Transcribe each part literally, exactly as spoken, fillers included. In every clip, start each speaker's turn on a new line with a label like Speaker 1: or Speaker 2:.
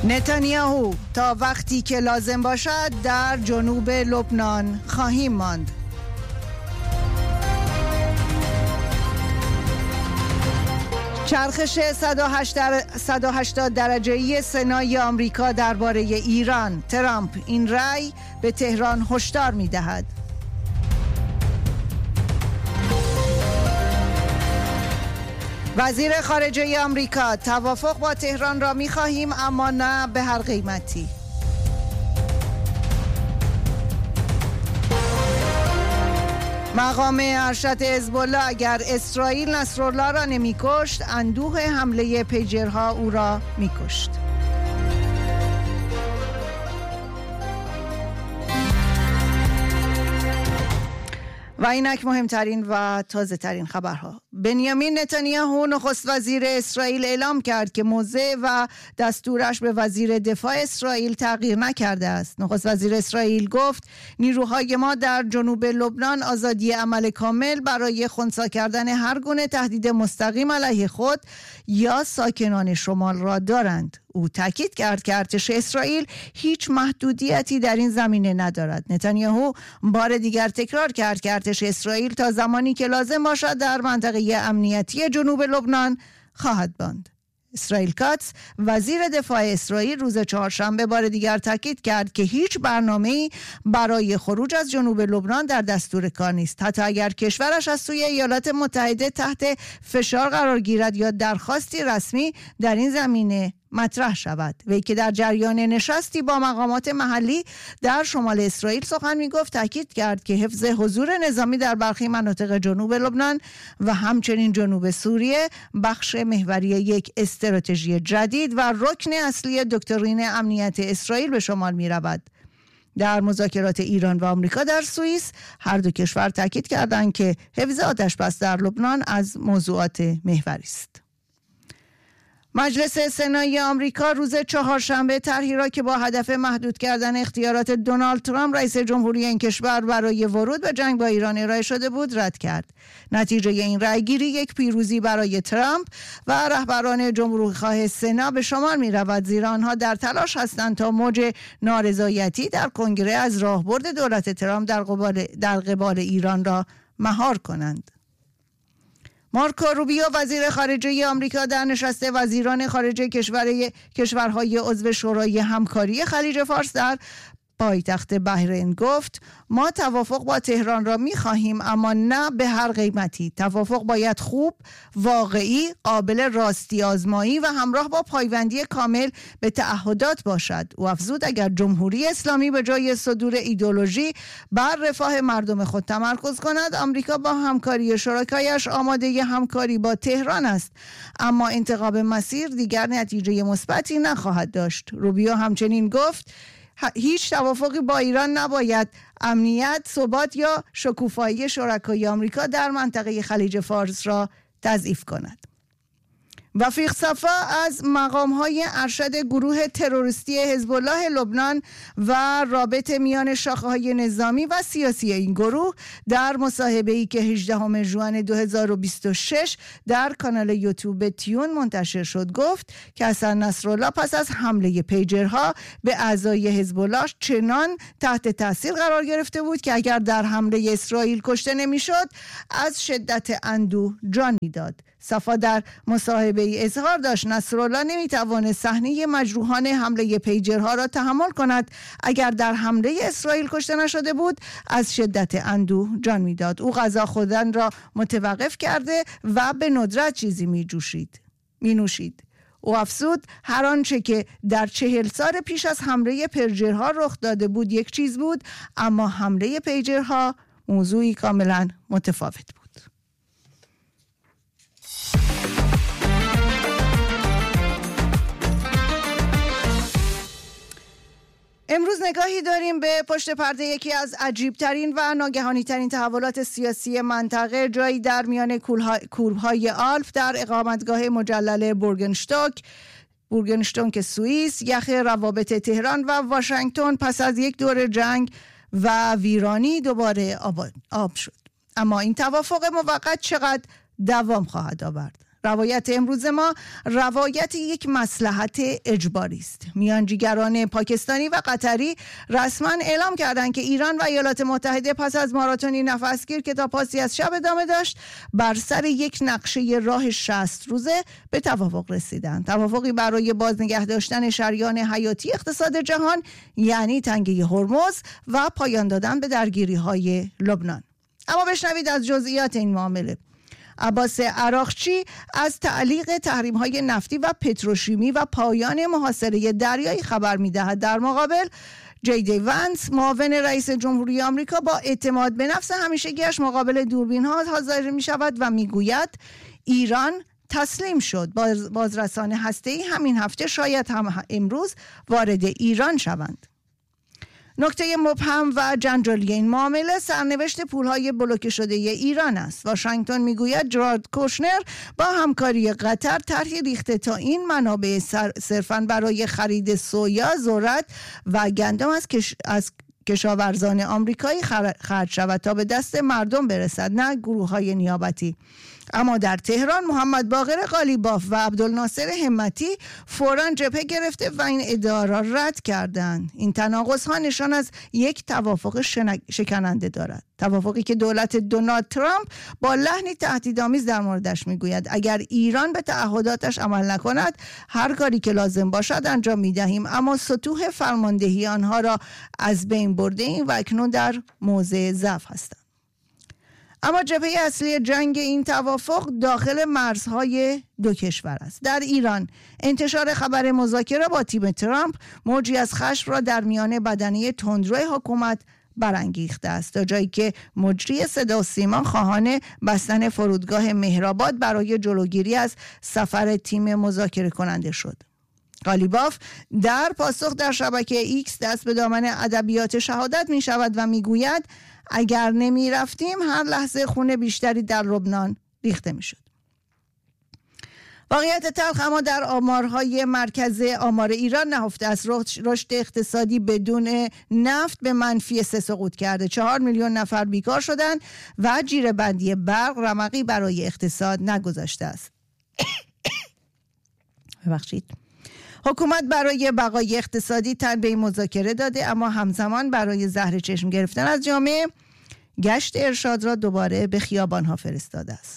Speaker 1: نتانیاهو: تا وقتی که لازم باشد در جنوب لبنان خواهیم ماند. چرخش صد و هشتاد درجه‌ای سنای آمریکا درباره ایران. ترامپ این رأی به تهران هشدار می‌دهد. وزیر خارجه آمریکا: توافق با تهران را می‌خواهیم اما نه به هر قیمتی. مقام ارشد حزب الله: اگر اسرائیل نصرالله را نمی‌کشت، اندوه حمله پیجرها او را می‌کشت. و اینک مهمترین و تازه ترین خبرها. بنیامین نتانیاهو نخست وزیر اسرائیل اعلام کرد که موضع و دستورش به وزیر دفاع اسرائیل تغییر نکرده است. نخست وزیر اسرائیل گفت نیروهای ما در جنوب لبنان آزادی عمل کامل برای خنثی کردن هر گونه تهدید مستقیم علیه خود یا ساکنان شمال را دارند. او تاکید کرد که ارتش اسرائیل هیچ محدودیتی در این زمینه ندارد. نتانیاهو بار دیگر تکرار کرد که ارتش اسرائیل تا زمانی که لازم باشد در منطقه امنیتی جنوب لبنان خواهد ماند. اسرائیل کاتس وزیر دفاع اسرائیل روز چهارشنبه بار دیگر تاکید کرد که هیچ برنامه‌ای برای خروج از جنوب لبنان در دستور کار نیست، حتی اگر کشورش از سوی ایالات متحده تحت فشار قرار گیرد یا درخواستی رسمی در این زمینه مطرح شود. وی که در جریان نشستی با مقامات محلی در شمال اسرائیل سخن می‌گفت، تاکید کرد که حفظ حضور نظامی در برخی مناطق جنوب لبنان و همچنین جنوب سوریه بخش محوری یک استراتژی جدید و رکن اصلی دکترین امنیت اسرائیل به شمار می‌رود. در مذاکرات ایران و آمریکا در سوئیس هر دو کشور تاکید کردند که حفظ آتش‌بس در لبنان از موضوعات محوری است. مجلس سنای آمریکا روز چهارشنبه طرحی را که با هدف محدود کردن اختیارات دونالد ترامپ رئیس جمهوری این کشور برای ورود به جنگ با ایران ارائه شده بود رد کرد. نتیجه این رأیگیری یک پیروزی برای ترامپ و رهبران جمهوری‌خواه سنا به شمار می‌رود، زیرا آنها در تلاش هستند تا موج نارضایتی در کنگره از راهبرد دولت ترامپ در قبال در قبال ایران را مهار کنند. مارکو روبیو وزیر خارجه آمریکا در نشست وزیران خارجه کشور کشورهای عضو شورای همکاری خلیج فارس در پایتخت بحرین گفت ما توافق با تهران را می‌خواهیم اما نه به هر قیمتی. توافق باید خوب، واقعی، قابل راستی آزمایی و همراه با پایبندی کامل به تعهدات باشد. او افزود اگر جمهوری اسلامی به جای صدور ایدئولوژی بر رفاه مردم خود تمرکز کند، آمریکا با همکاری شرکایش آماده همکاری با تهران است، اما انتخاب مسیر دیگر نتیجه مثبتی نخواهد داشت. روبیو همچنین گفت هیچ توافقی با ایران نباید امنیت، ثبات یا شکوفایی شرکای آمریکا در منطقه خلیج فارس را تضعیف کند. وفیق صفا از مقام‌های ارشد گروه تروریستی حزب الله لبنان و رابطه میان شاخه‌های نظامی و سیاسی این گروه در مصاحبه‌ای که هجدهم ژوئن دو هزار و بیست و شش در کانال یوتیوب تیون منتشر شد گفت که حسن نصرالله پس از حمله پیجرها به اعضای حزب الله چنان تحت تاثیر قرار گرفته بود که اگر در حمله اسرائیل کشته نمی‌شد از شدت اندوه جان می‌داد. صفا در مصاحبه ای اظهار داشت نصرالله نمیتواند صحنه مجروحان حمله پیجرها را تحمل کند. اگر در حمله اسرائیل کشته نشده بود از شدت اندوه جان میداد. او غذا خوردن را متوقف کرده و به ندرت چیزی می جوشید می نوشید. او افزود هر آنچه که در چهل سال پیش از حمله پیجرها رخ داده بود یک چیز بود، اما حمله پیجرها موضوعی کاملا متفاوت بود. امروز نگاهی داریم به پشت پرده یکی از عجیبترین و ناگهانی ترین تحولات سیاسی منطقه، جایی در میان کوههای آلپ در اقامتگاه مجلل بورگنشتوک بورگنشتوک سوئیس، یخ روابط تهران و واشنگتن پس از یک دور جنگ و ویرانی دوباره آب شد. اما این توافق موقت چقدر دوام خواهد آورد؟ روایت امروز ما روایت یک مصلحت اجباری است. میانجیگران پاکستانی و قطری رسما اعلام کردند که ایران و ایالات متحده پس از ماراتونی نفسگیر که تا پاسی از شب ادامه داشت بر سر یک نقشه راه شصت روزه به توافق رسیدند. توافقی برای باز نگه داشتن شریان حیاتی اقتصاد جهان، یعنی تنگه هرمز، و پایان دادن به درگیری‌های لبنان. اما بشنوید از جزئیات این معامله. عباس عراقچی از تعلیق تحریم‌های نفتی و پتروشیمی و پایان محاصره دریایی خبر می‌دهد. در مقابل جی دی ونس، معاون رئیس جمهوری آمریکا، با اعتماد به نفس همیشگیش مقابل دوربین‌ها حاضر می‌شود و می‌گوید ایران تسلیم شد. باز بازرسان هسته‌ای همین هفته شاید هم امروز وارد ایران شوند. نکته مبهم و جنجالی این معامله سرنوشت پولهای بلوکه شده ایران است. واشنگتن میگوید جارد کوشنر با همکاری قطر طرحی ریخته تا این منابع صرفاً برای خرید سویا، ذرت و گندم از کش... از کشاورزان آمریکایی خرج شود تا به دست مردم برسد، نه گروه‌های نیابتی. اما در تهران محمد باقر قالیباف و عبدالناصر همتی فوراً جبهه گرفته و این ادعا را رد کردند. این تناقض‌ها نشان از یک توافق شکننده دارد. توافقی که دولت دونالد ترامپ با لحنی تهدیدآمیز در موردش میگوید اگر ایران به تعهداتش عمل نکند هر کاری که لازم باشد انجام میدهیم، اما سطوح فرماندهی آنها را از بین برده ایم و اکنون در موضع ضعف هستند. اما جبهه اصلی جنگ این توافق داخل مرزهای دو کشور است. در ایران انتشار خبر مذاکره با تیم ترامپ موجی از خشم را در میان بدنه تندروی حکومت برانگیخته است، تا جایی که مجری صدا و سیما خواهان بستن فرودگاه مهرآباد برای جلوگیری از سفر تیم مذاکره کننده شد. قالیباف در پاسخ در شبکه ایکس دست به دامن ادبیات شهادت می شود و می گوید اگر نمی رفتیم هر لحظه خون بیشتری در لبنان ریخته می شد. واقعیت تلخ اما در آمارهای مرکز آمار ایران نهفته است. رشد اقتصادی بدون نفت به منفی سه سقوط کرده. چهار میلیون نفر بیکار شدند و جیره بندی برق رمقی برای اقتصاد نگذاشته است. ببخشید. حکومت برای بقای اقتصادی تن به مذاکره داده، اما همزمان برای زهر چشم گرفتن از جامعه گشت ارشاد را دوباره به خیابانها فرستاده است.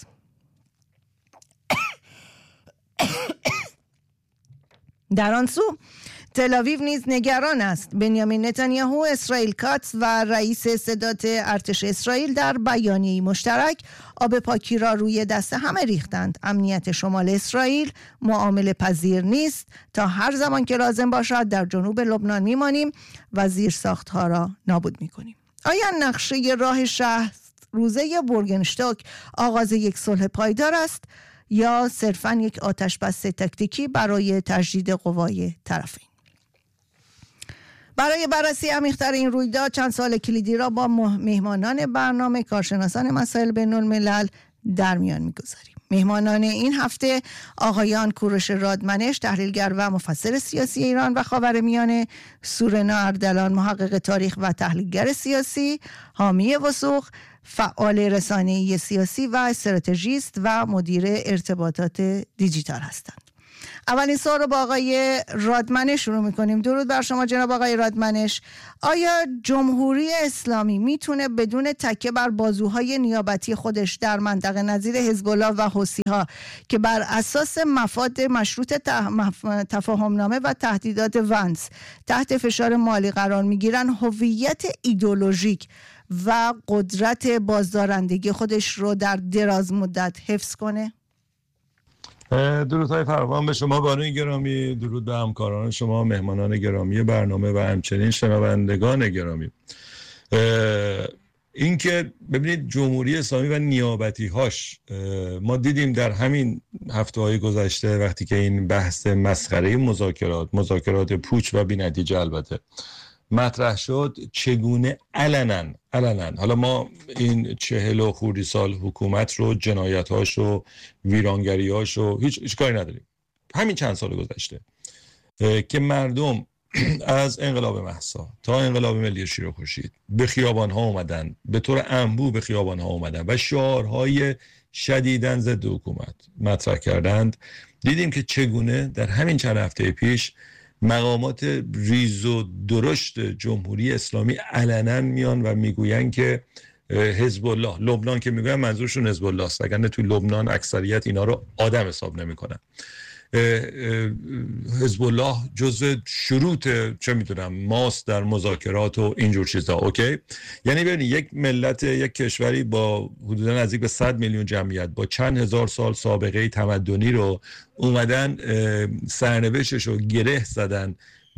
Speaker 1: در آن سو تل‌آویو نیز نگران است. بنیامین نتانیاهو، اسرائیل کاتس و رئیس ستاد ارتش اسرائیل در بیانیه‌ای مشترک آب پاکی را روی دست همه ریختند. امنیت شمال اسرائیل معامله پذیر نیست. تا هر زمان که لازم باشد در جنوب لبنان میمانیم و زیرساختها را نابود میکنیم. آیا نقشه راه شهر روزه یا بورگنشتوک آغاز یک صلح پایدار است یا صرفاً یک آتش بس تاکتیکی برای تجدید قوای طرفین؟ برای بررسی عمیق‌تر این رویداد چند سوال کلیدی را با مهمانان برنامه کارشناسان مسائل بین‌الملل در میان می‌گذاریم. مهمانان این هفته آقایان کوروش رادمنش، تحلیلگر و مفسر سیاسی ایران و خاورمیانه، سورنا اردلان، محقق تاریخ و تحلیلگر سیاسی، حامی وثوق، فعال رسانه‌ای سیاسی و استراتژیست و مدیر ارتباطات دیجیتال هستند. اولین سوال رو با آقای رادمنش شروع میکنیم. درود بر شما جناب آقای رادمنش. آیا جمهوری اسلامی میتونه بدون تکیه بر بازوهای نیابتی خودش در منطقه نظیر حزب الله و حوثی‌ها که بر اساس مفاد مشروط تفاهمنامه و تهدیدات ونس تحت فشار مالی قرار میگیرن هویت ایدئولوژیک و قدرت بازدارندگی خودش رو در دراز مدت حفظ کنه؟
Speaker 2: درودهای فراوان به شما بانوی گرامی، درود به همکاران شما، مهمانان گرامی برنامه و همچنین شنوندگان گرامی. این که ببینید جمهوری اسلامی و نیابتی هاش، ما دیدیم در همین هفته های گذشته وقتی که این بحث مسخره مذاکرات مذاکرات پوچ و بی‌نتیجه البته مطرح شد، چگونه علنا علنا حالا ما این چهل و خوردی سال حکومت رو، جنایت‌هاش و ویرانگری‌هاش و هیچ هیچ کاری نداریم. همین چند سال گذشته که مردم از انقلاب مهسا تا انقلاب ملی شیر و خورشید به خیابان‌ها اومدن، به طور انبوه به خیابان‌ها اومدن و شعارهای شدیداً ضد حکومت مطرح کردند، دیدیم که چگونه در همین چند هفته پیش مقامات ریز و درشت جمهوری اسلامی علنا میان و میگویند که حزب الله، لبنان که میگوین منظورشون حزب الله است، وگرنه توی لبنان اکثریت اینا رو آدم حساب نمیکنن. حزب الله جزء شروط چه میدونم ماست در مذاکرات و اینجور چیزا. اوکی، یعنی ببینید یک ملت، یک کشوری با حدودا نزدیک به صد میلیون جمعیت، با چند هزار سال سابقه تمدنی رو اومدن سرنوشتش رو گره زدن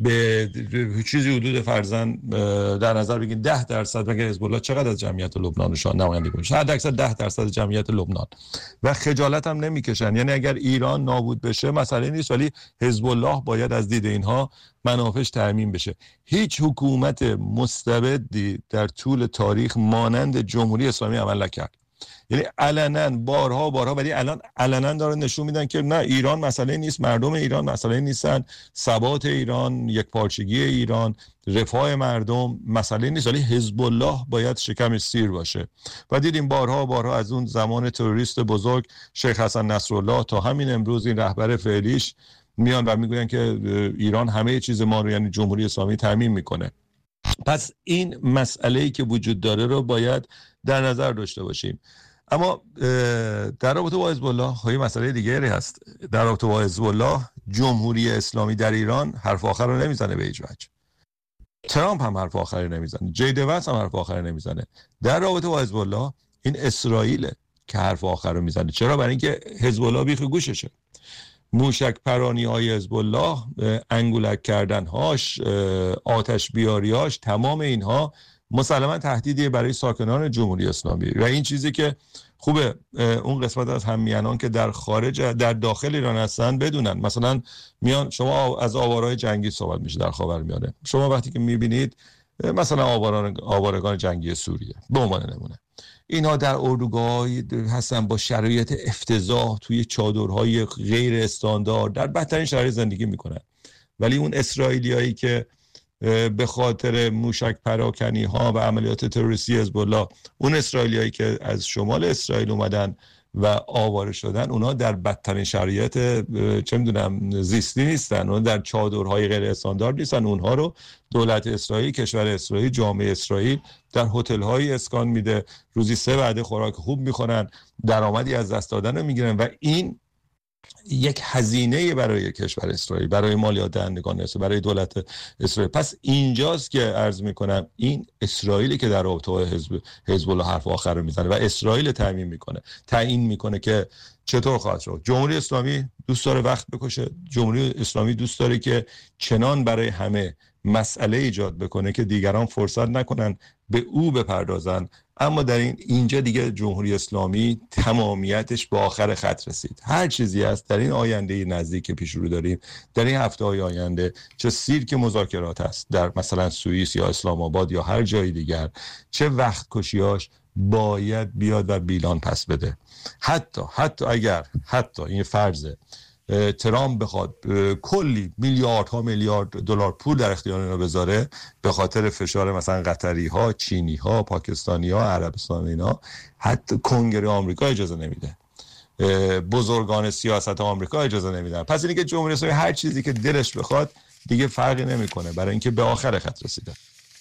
Speaker 2: به چیزی حدود فرضاً در نظر بگیرید ده درصد، مگر حزب الله چقدر از جمعیت لبنان رو نمایندگی میشه؟ حد اکثر ده درصد جمعیت لبنان، و خجالت هم نمیکشن. یعنی اگر ایران نابود بشه مسئله نیست، ولی حزب الله باید از دید اینها منافعش تامین بشه. هیچ حکومت مستبدی در طول تاریخ مانند جمهوری اسلامی عمل نکرد. یعنی علنا بارها بارها، ولی الان علنا داره نشون میدن که نه، ایران مسئله نیست، مردم ایران مسئله نیستن، ثبات ایران، یکپارچگی ایران، رفاه مردم مسئله نیست، ولی حزب الله باید شکمش سیر باشه. و دیدیم بارها بارها از اون زمان تروریست بزرگ شیخ حسن نصرالله تا همین امروز این رهبر فعلیش میان و میگوین که ایران همه چیز ما رو، یعنی جمهوری اسلامی، تامین میکنه. پس این مسئله‌ای که وجود داره رو باید در نظر داشته باشیم. اما در رابطه با حزب الله های مسئله دیگری هست. در رابطه با حزب الله، جمهوری اسلامی در ایران حرف آخر رو نمیزنه به هیچ وجه. ترامپ هم حرف آخری نمیزنه، جی دی وانس هم حرف آخری نمیزنه. در رابطه با حزب الله این اسرائیل که حرف آخر رو میزنه. چرا؟ برای اینکه حزب الله بیخ گوششه. موشک پرانی های حزب الله، انگولک کردن هاش، آتش بیاری هاش، تمام اینها مسلما تهدیدی برای ساکنان جمهوری اسلامی. و این چیزی که خوبه اون قسمت از هممیانان که در خارج در داخل ایران هستن بدونن. مثلا میان شما از آوارهای جنگی صحبت میشه در خاورمیانه، شما وقتی که میبینید مثلا آواران آوارگان جنگی سوریه به عنوان نمونه، اینها در اردوگاه‌های هستن با شرایط افتضاح، توی چادرهای غیر استاندارد، در بدترین شرایط زندگی میکنن. ولی اون اسرائیلیایی که به خاطر موشک پراکنی ها و عملیات تروریستی حزب الله، اون اسرائیلیایی که از شمال اسرائیل اومدن و آواره شدن، اونها در بدترین شرایط چه میدونم زیستی نیستن، اونها در چادرهای غیر استاندارد نیستن. اونها رو دولت اسرائیل، کشور اسرائیل، جامعه اسرائیل در هتل‌های اسکان میده، روزی سه وعده خوراک خوب میخورن، درآمدی از دست دادن رو میگیرن. و این یک هزینه برای کشور اسرائیل، برای مالیات دهندگان اسرائیل، برای دولت اسرائیل. پس اینجاست که عرض میکنم این اسرائیلی که در رابطه با حزب حزب الله حرف آخر رو میزنه و اسرائیل تعیین میکنه تعیین میکنه که چطور خواهد شد. جمهوری اسلامی دوست داره وقت بکشه، جمهوری اسلامی دوست داره که چنان برای همه مسئله ایجاد بکنه که دیگران فرصت نکنن به او بپردازن. اما در این اینجا دیگه جمهوری اسلامی تمامیتش به آخر خط رسید. هر چیزی هست در این آینده نزدیک که پیش رو داریم، در این هفته‌های آینده، چه سیرک مذاکرات هست در مثلا سوئیس یا اسلام آباد یا هر جای دیگر، چه وقت کشیاش باید بیاد و بیلان پس بده. حتی حتی اگر حتی این فرضه ترامپ بخواد کلی میلیاردها میلیارد دلار پول در اختیار اینا بذاره به خاطر فشار مثلا قطری ها، چینی ها، پاکستانی ها، عربستان اینا، حتی کنگره آمریکا اجازه نمیده، بزرگان سیاست آمریکا اجازه نمیدن. پس اینی که جمهوری اسلامی هر چیزی که دلش بخواد دیگه فرقی نمیکنه، برای اینکه به آخر خط رسیده.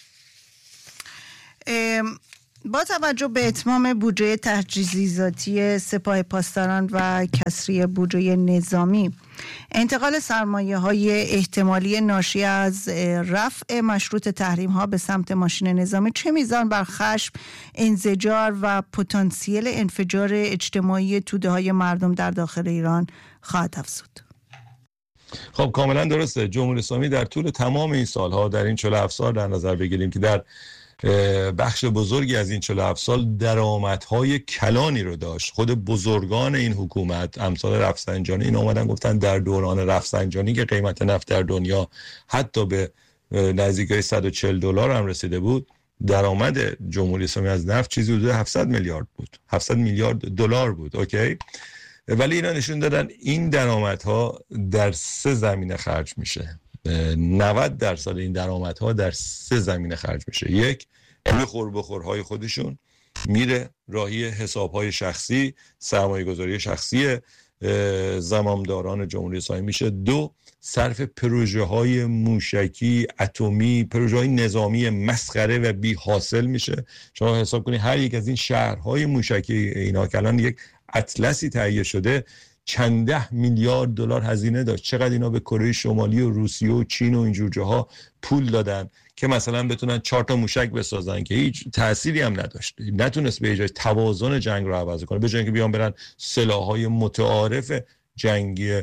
Speaker 1: با توجه به اتمام بودجه تجهیزاتی سپاه پاسداران و کسری بودجه نظامی، انتقال سرمایه های احتمالی ناشی از رفع مشروط تحریم ها به سمت ماشین نظامی چه میزان بر خشم، انزجار و پتانسیل انفجار اجتماعی توده های مردم در داخل ایران خواهد افزود؟
Speaker 2: خب کاملا درسته. جمهوری اسلامی در طول تمام این سالها، در این چهل و هفت سال در نظر بگیریم که در بخش بزرگی از این چهل و هفت سال درآمدهای کلانی رو داشت. خود بزرگان این حکومت امثال رفسنجانی این اومدن گفتن در دوران رفسنجانی که قیمت نفت در دنیا حتی به نزدیکای صد و چهل دلار هم رسیده بود، درآمد جمهوری اسلامی از نفت چیزی حدود هفتصد میلیارد بود، هفتصد میلیارد دلار بود. اوکی، ولی اینا نشون دادن این درآمدها در سه زمینه خرج میشه. نود درصد این درآمدها در سه زمینه خرج میشه. یک، روی خور بخورهای خودشون، میره راهی حساب‌های شخصی، سرمایه‌گذاری شخصی زمامداران جمهوری اسلامی میشه. دو، صرف پروژه های موشکی، اتمی، پروژه های نظامی مسخره و بی حاصل میشه. شما حساب کنید هر یک از این شهرهای موشکی اینا که الان یک اطلسی تهیه شده چند ده میلیارد دلار هزینه داشت. چقدر اینا به کره شمالی و روسیه و چین و اینجور جاها پول دادن که مثلا بتونن چهار تا موشک بسازن که هیچ تأثیری هم نداشت، نتونست به جای توازن جنگ رو عوض کنه، به جای اینکه بیان برن سلاح‌های متعارف جنگی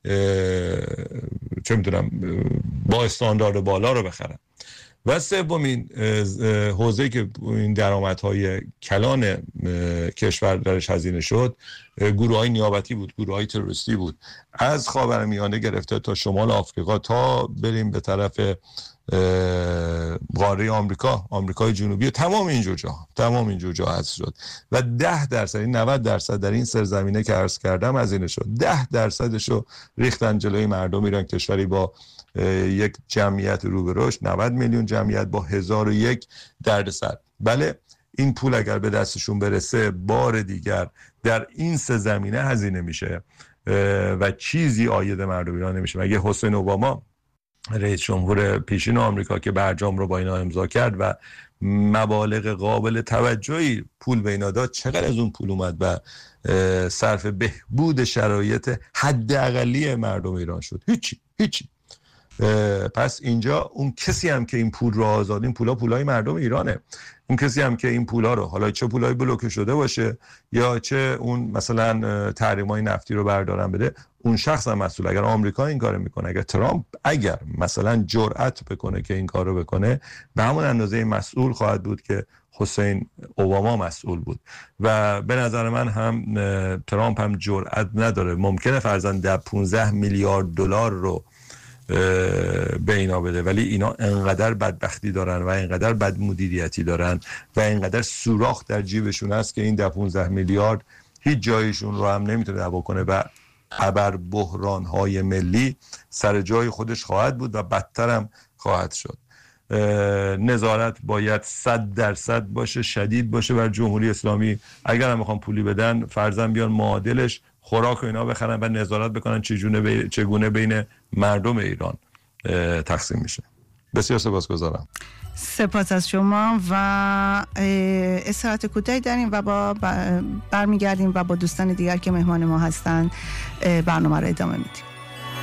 Speaker 2: چه میدونم با استاندارد بالا رو بخرن. و سومین حوزه که این درآمدهای کلان کشور درش هزینه شد گروه‌های نیابتی بود، گروه‌های تروریستی بود، از خاورمیانه گرفته تا شمال آفریقا تا بریم به طرف قاره آمریکا، آمریکای جنوبی، تمام اینجور جا تمام اینجور جا حذف شد و ده درصد این نود درصد در این سرزمینه که عرض کردم هزینه شد. ده درصدشو ریختن جلوی مردم ایران، کشوری با یک جمعیت رو به رشد، نود میلیون جمعیت با هزار و یک دردسر. بله این پول اگر به دستشون برسه بار دیگر در این سه زمینه هزینه میشه و چیزی عاید مردم ایران نمیشه. مگه حسین اوباما رئیس جمهور پیشین آمریکا که برجام رو با اینا امضا کرد و مبالغ قابل توجهی پول به اینا داد، چقدر از اون پول اومد و صرف بهبود شرایط حداقلی مردم ایران شد؟ هیچی هیچی. پس اینجا اون کسی هم که این پول رو آزاد، این پولا پولای مردم ایرانه، اون کسی هم که این پولا رو، حالا چه پولای بلوکه شده باشه یا چه اون مثلا تحریم‌های نفتی رو بردارن بده، اون شخص هم مسئول. اگر آمریکا این کارو میکنه، اگر ترامپ اگر مثلا جرأت بکنه که این کارو بکنه، به همون اندازه مسئول خواهد بود که حسین اوباما مسئول بود. و به نظر من هم ترامپ هم جرأت نداره، ممکنه فرضاً ده پانزده میلیارد دلار رو به اینا بده، ولی اینا انقدر بدبختی دارن و انقدر بد مدیریتی دارن و انقدر سوراخ در جیبشون هست که این ده پانزده میلیارد هیچ جایشون رو هم نمیتونه دعوا کنه و ابر بحران‌های ملی سر جای خودش خواهد بود و بدتر هم خواهد شد. نظارت باید صد درصد باشه، شدید باشه بر جمهوری اسلامی. اگر هم میخوان پولی بدن فرضاً بیان معادلش خوراک و اینا بخرن و نظارت بکنن چگونه بی... چگونه بین مردم ایران تقسیم میشه. بسیار سپاسگزارم.
Speaker 1: سپاس از شما و استراحت کوتاهی داریم و با برمیگردیم و با دوستان دیگر که مهمان ما هستند برنامه رو ادامه میدیم.